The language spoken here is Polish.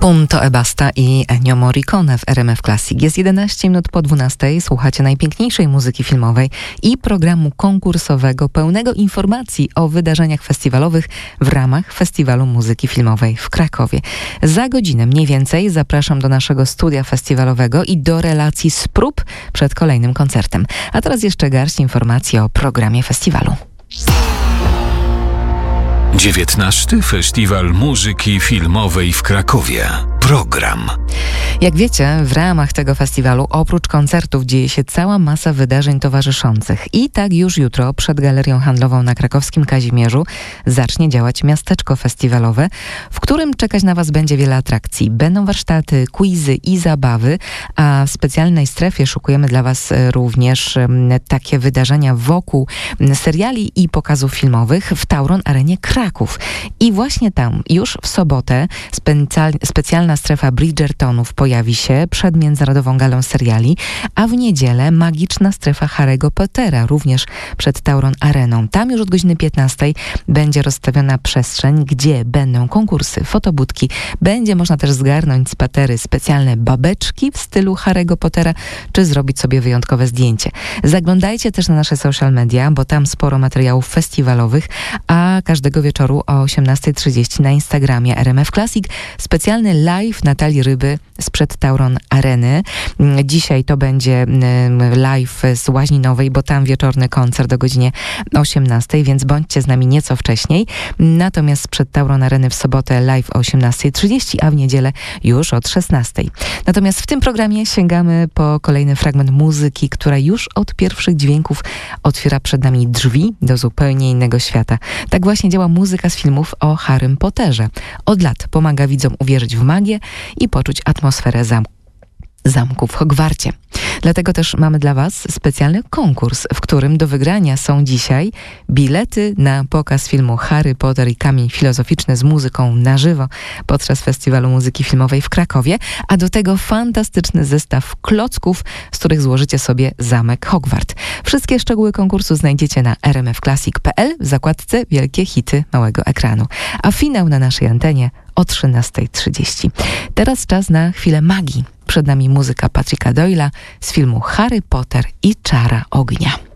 Punto e basta i Ennio Morricone w RMF Classic. Jest 11 minut po 12. Słuchacie najpiękniejszej muzyki filmowej i programu konkursowego pełnego informacji o wydarzeniach festiwalowych w ramach Festiwalu Muzyki Filmowej w Krakowie. Za godzinę mniej więcej zapraszam do naszego studia festiwalowego i do relacji z prób przed kolejnym koncertem. A teraz jeszcze garść informacji o programie festiwalu. 19. Festiwal Muzyki Filmowej w Krakowie. Program. Jak wiecie, w ramach tego festiwalu oprócz koncertów dzieje się cała masa wydarzeń towarzyszących. I tak już jutro przed Galerią Handlową na krakowskim Kazimierzu zacznie działać miasteczko festiwalowe, w którym czekać na Was będzie wiele atrakcji. Będą warsztaty, quizy i zabawy, a w specjalnej strefie szukujemy dla Was również takie wydarzenia wokół seriali i pokazów filmowych w Tauron Arenie Kraków. I właśnie tam już w sobotę specjalna strefa Bridgertonów pojawi się przed Międzynarodową Galą Seriali, a w niedzielę magiczna strefa Harry'ego Pottera również przed Tauron Areną. Tam już od godziny 15 będzie rozstawiona przestrzeń, gdzie będą konkursy, fotobudki. Będzie można też zgarnąć z patery specjalne babeczki w stylu Harry'ego Pottera, czy zrobić sobie wyjątkowe zdjęcie. Zaglądajcie też na nasze social media, bo tam sporo materiałów festiwalowych, a każdego wieczoru o 18:30 na Instagramie RMF Classic specjalny live Natalii Ryby sprzed Tauron Areny. Dzisiaj to będzie live z Łaźni Nowej, bo tam wieczorny koncert o godzinie 18, więc bądźcie z nami nieco wcześniej. Natomiast sprzed Tauron Areny w sobotę live o 18:30, a w niedzielę już od 16. Natomiast w tym programie sięgamy po kolejny fragment muzyki, która już od pierwszych dźwięków otwiera przed nami drzwi do zupełnie innego świata. Tak właśnie działa muzyka z filmów o Harrym Potterze. Od lat pomaga widzom uwierzyć w magię i poczuć atmosferę zamku w Hogwarcie. Dlatego też mamy dla Was specjalny konkurs, w którym do wygrania są dzisiaj bilety na pokaz filmu Harry Potter i Kamień Filozoficzny z muzyką na żywo podczas Festiwalu Muzyki Filmowej w Krakowie, a do tego fantastyczny zestaw klocków, z których złożycie sobie zamek Hogwart. Wszystkie szczegóły konkursu znajdziecie na rmfclassic.pl w zakładce Wielkie Hity Małego Ekranu. A finał na naszej antenie o 13:30. Teraz czas na chwilę magii. Przed nami muzyka Patricka Doyle'a z filmu Harry Potter i Czara Ognia.